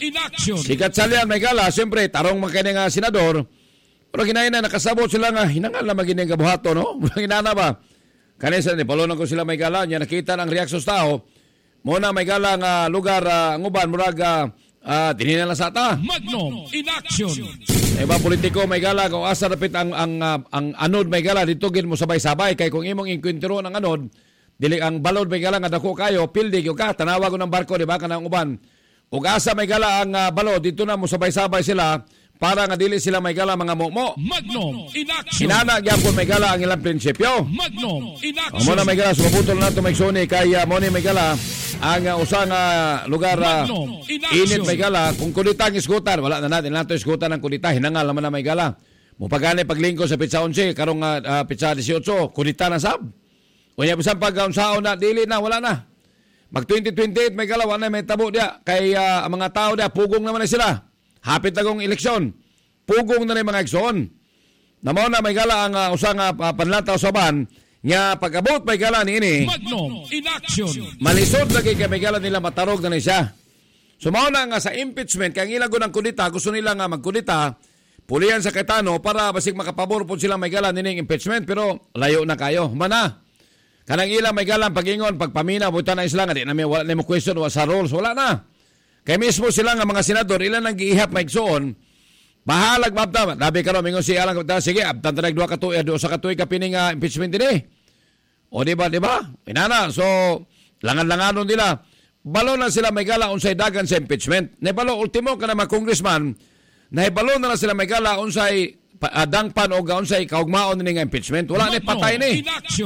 in action. Sikat Salian may gala, siyempre tarong magkani nga senador. Pero ginahin na nakasabot sila nga hinangal na magini nga buhato, no? Ginana ba? Kanisa ni palonan ko sila may gala niya nakita ng reaksyon sa tao. Muna may gala nga lugar nguban murag dinina na sa ata. Magnum in action. Iba politiko may gala kung asa rapit ang anod may gala dito gid mo sabay-sabay kay kung imong inkwentro ng anod dili ang balod may gala nga dako kayo pildi gyud ka tanawa ko ng barko di ba kanang uban. Ug asa may gala ang balod dito na mo sabay-sabay sila para nga dili sila may gala mga momo. Magnum in action. Hinana gyapon may gala ang ilang prinsipyo. Magnum in action. Mo na may gala sumabutol nato may soni kay mo ni may gala ang usang lugar init may gala kung kulitang isgutan wala na natin nato isgutan ang kulita hinangal naman na may gala. Mo pagani paglingko sa pitsa 11 karong pitsa 18 kulita na sab. Unya bisan pag unsaon na dili na wala na. Mag 2028 may gala wala may tabo dia kay ang mga tao dia pugong naman na sila. Hapit na kong eleksyon. Pugong na mga eksyon. Namo na may gala ang usang panlataw sa ban nga pag-abot may gala ni ini. Magnum in action. Malisod lagi kay may gala nila matarog na siya. So mao na nga sa impeachment kay ang ilago ng kudita gusto nila nga magkudita pulian sa Cayetano para basig makapabor po sila may gala nining impeachment pero layo na kayo. Mana. Kanang ila may gala pagingon pagpamina buta na isla nga di na may wala na mo question wa sa rules wala na. Kaya mismo sila nga mga senador, ilan ang giihap maigsoon, bahalag mabta. Labi ka rin, mingon si Alang, sige, abtan tanag 2 katuig, 2 katuig ka pining impeachment din eh. O diba? Inana, so, langan-langanon nila. Balo na sila may gala unsay dagan sa impeachment. Naibalo, ultimo ka na mga congressman, naibalo na sila may gala unsay dangpan o unsay kaugmaon ni nga impeachment. Wala na patay ni.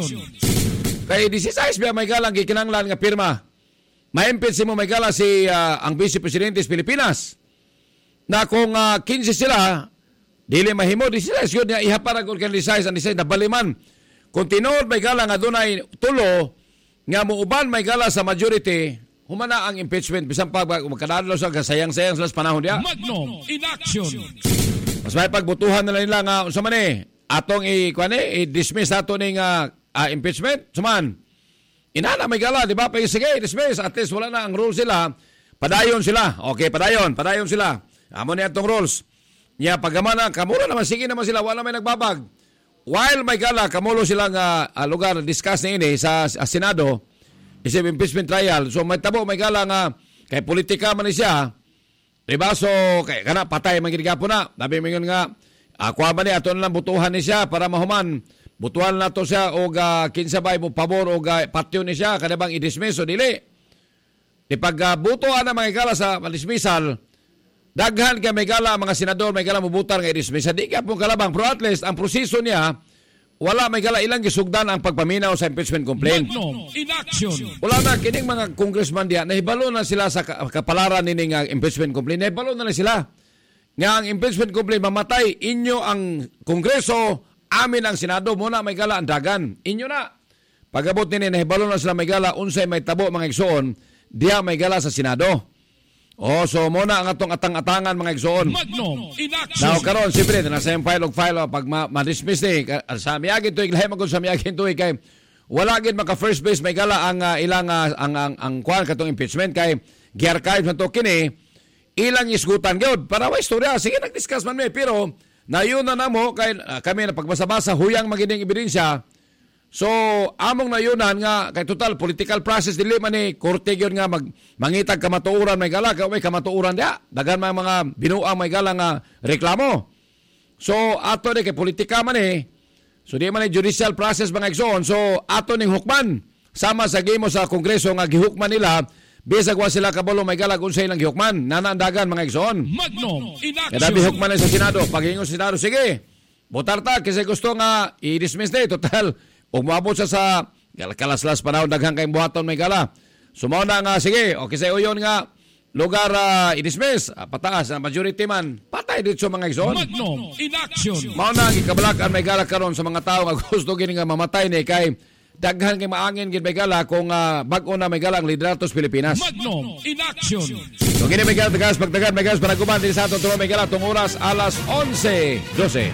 Kaya 16 biya may galang gikinanglan nga pirma. Ma-impeach mo may gala si ang Vice Presidente sa Pilipinas. Na kung 15 sila, dili mahimo, 16 yun niya ihaparag kung 16 na baliman. Kung tinood may gala nga dunay tulo, nga muuban may gala sa majority, humana ang impeachment. Bisan pa, magkadalo sa sayang-sayang sa panahon niya. Magnum in action. Mas may pagbutuhan nila nga, sa mani, atong i-dismiss ato ng impeachment. Suman, inana may gala, di ba? Sige, dismiss. At least wala na ang rules sila. Padayon sila. Okay, padayon sila. Amo niya itong rules. Niya, pagamana, kamula naman, sige naman sila. Wala may nagbabag. While may gala, kamulo silang lugar, discuss na ini sa Senado, isip impeachment trial. So, may tabo, may gala nga, kay politika man siya. Diba? So, kay kana, patay, magiging po na. Sabi mo yun nga, kuha ba niya, ito lang butuhan ni siya para mahuman. Butuan na to siya o kinsabay mo pabor o patyo ni siya kada bang i-dismiss o dili. Di pagbutuan na mga gala sa dismissal, daghan ka may gala mga senador may gala mubutar nga i-dismiss. Di ka pong kalabang pero at least ang proseso niya wala may gala ilang gisugdan ang pagpaminaw sa impeachment complaint. Magnum in action. Wala na kining mga congressman diya nahibalo na sila sa kapalaran nining impeachment complaint. Nahibalo na sila. Nga ang impeachment complaint mamatay inyo ang Kongreso. Amin ang Senado, muna may gala ang dagan. Inyo na. Pagabot nini, nahibalo na sila may gala, unsay may tabo mga igsoon, diya may gala sa Senado. So muna ang atong atang-atangan mga igsoon. Magnum in action. Now karon siyempre, nasa yung file pag ma-dismiss ni, sa miyagin tuig, lahi magod sa miyagin tuig, kay wala gid maka first base may gala ang ilang, ang kuhan katong impeachment, kay gi-archive na to kini, ilang isgutan gyud para wa istorya. Sige, nag-discuss man may, pero nayon na namo kay kami na pagbasa-basa huyang magiding ebidensya. So among nayunan nga kay total political process dili man ni korte gyud nga mangitag kamatuoran may gala kay may kamatuoran dia. Dagan mga binuang may gala nga reklamo. So ato ni kay politika man so di man ni judicial process mga igsoon. So ato ning hukman sama sa gimo sa Kongreso nga gihukman nila. Bisag wa sila kabalo may galag unsay lang gihukman nanandagan mga igsoon. Magnum in action. Kada hukman sa Senado, paghingon sa Senado, sige. Botar ta kasi gusto nga i-dismiss na total. Ug moabot sa kalaslas panahon daghang kay buhaton may gala. Sumaw na nga sige, okay sa uyon nga lugar i-dismiss, pataas ang majority man. Patay dito mga igsoon. Magnum in action. Mao na gikabalakan may gala karon sa mga tawo nga gusto gini nga mamatay ni kay daghan kay maangin gid may gala kung bag-o na may gala ang liderato sa Pilipinas. Magnum in action. So gini may gala tagas pagdagan may gas para kuman din sa aton tulo may gala tong oras alas 11:12.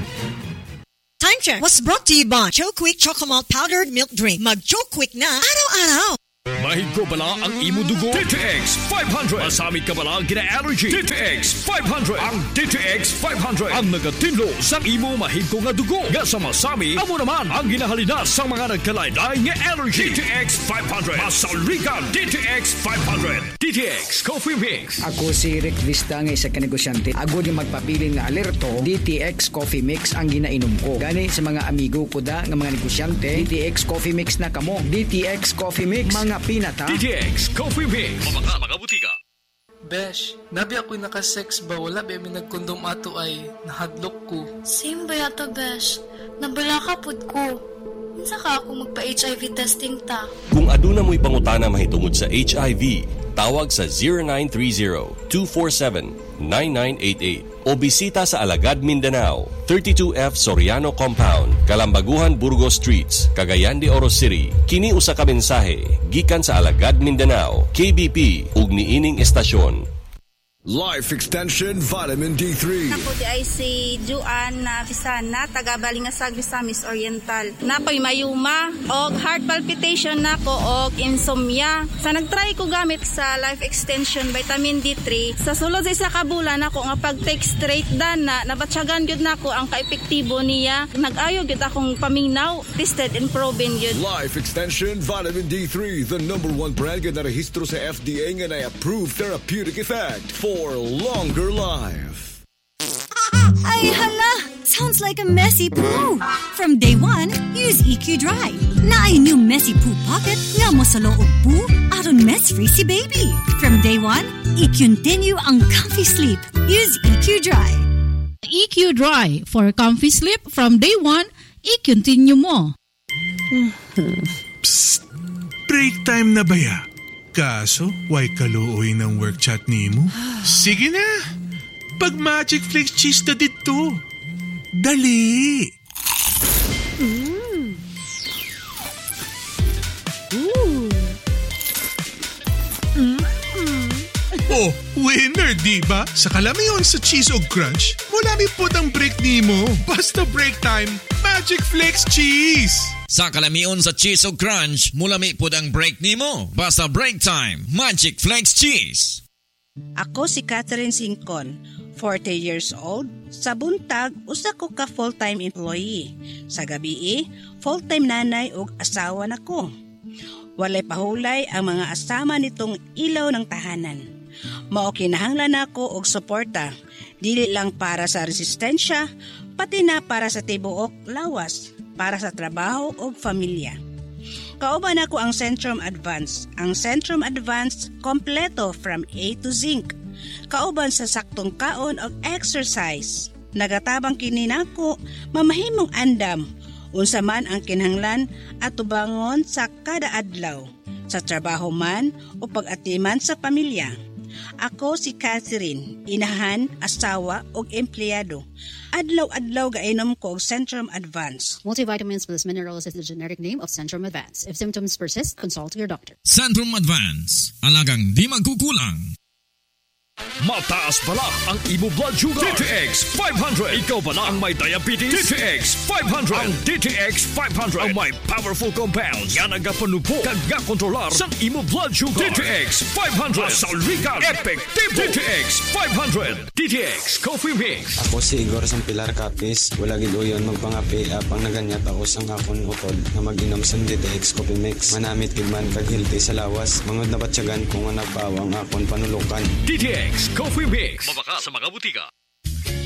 Time check was brought to you by Choco Quick Chocomalt Powdered Milk Drink. Mag Choco Quick na araw-araw. Mahig ko bala ang imo dugo? DTX 500. Masamit ka bala ang gina-allergy? DTX 500. Ang DTX 500 ang nagatinlo sa imo mahig ko nga dugo. Nga sa masami, amo naman ang ginahalinas sa mga nagkalain-lain nga allergy. DTX 500. Masaulikan DTX 500. DTX Coffee Mix. Ako si Rick Vista nga isa ka negosyante. Agod yung magpabilin nga alerto, DTX Coffee Mix ang ginainom ko. Gani sa mga amigo ko da nga mga negosyante, DTX Coffee Mix na kamo. DTX Coffee Mix, mga pinata. DTX Coffee Mix. Mabaka mga butika. Besh, nabi ako'y nakasex ba? Wala ba may nagkondom ato ay nahadlok ko. Same ba yata, Besh? Nabala ka pud ko. Minsa ka ako magpa-HIV testing ta. Kung aduna mo'y pangutana mahitungod sa HIV, tawag sa 0930-247-9988 o bisita sa Alagad, Mindanao, 32F Soriano Compound, Kalambaguhan, Burgos Streets, Cagayan de Oro City. Kini usa ka mensahe gikan sa Alagad, Mindanao, KBP ug niining estasyon. Life Extension Vitamin D3. Ako di ay si Juan Fisana, taga Balingasag, Misamis Oriental. Napoy mayuma og heart palpitation nako og insomnia. Sa nagtry ko gamit sa Life Extension Vitamin D3, sa sulod sa isa ka bulan nako nga pag-take straight dan na nabatsyagan gyud nako ang kaepektibo niya. Nag-ayo gyud akong paminaw, tested and proven gyud. Life Extension Vitamin D3, the #1 brand nga narehistro sa FDA nga na-approved therapeutic effect for longer life. Ay, hala! Sounds like a messy poo. From day one, use EQ Dry. Na ay new messy poo pocket nga mo sa loob poo aron mess-free si baby. From day one, i-continue ang comfy sleep. Use EQ Dry. EQ Dry for comfy sleep from day one, i-continue mo. Psst! Break time na ba ya? Kaso, why kaluoy ng work chat ni mo? Sige na! Pag Magic Flakes cheese na dito. Dali! Oh, winner, diba? Sa kalamiyon sa cheese o crunch, mulami po ang break ni mo. Basta break time, Magic Flakes cheese! Sa kalamion sa cheese o crunch, mulami po ang break nimo. Basta break time, Magic Flakes Cheese. Ako si Catherine Singcon, 40 years old. Sa buntag, usa ko ka full-time employee. Sa gabi, full-time nanay ug asawa nako. Walay pahulay ang mga asama nitong ilaw ng tahanan. Mao kinahanglan nako og suporta, dili lang para sa resistensya, pati na para sa tibuok lawas, para sa trabaho o pamilya. Kauban ako ang Centrum Advance. Ang Centrum Advance kompleto from A to Zinc. Kauban sa saktong kaon o exercise. Nagatabang kini nako mamahimong andam. Unsa man ang kinahanglan at tubangon sa kada adlaw. Sa trabaho man o pag-atiman sa pamilya. Ako si Catherine, inahan, asawa o empleyado. Adlaw-adlaw gainom ko og Centrum Advance. Multivitamins plus minerals is the generic name of Centrum Advance. If symptoms persist, consult your doctor. Centrum Advance. Alagang di magkukulang. Mataas pala ang imo blood sugar. DTX 500. Ikaw pala ang may diabetes. DTX 500. Ang DTX 500 ang may powerful compounds nga nagapanupo kag kontrolar sa imo blood sugar. DTX 500. Masaulikan. Epektibo. DTX 500. DTX Coffee Mix. Ako si Igor Sampilar Capis. Wala gid uyon magpangapi apang naganyat ako sang akon utod na mag-inom sa DTX Coffee Mix. Manamit gid man kag healthy sa lawas. Mangod na batyagan ko nga nagpawang akon panulukan. DTX Coffee Mix. Mabaka sa mga butika.